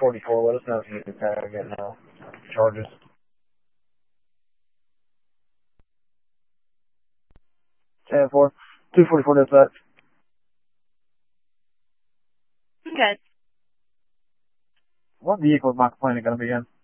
244, let us know if you get getting charges. Ten 4, 244 dispatch. Good. What vehicle is my complaint going to be in?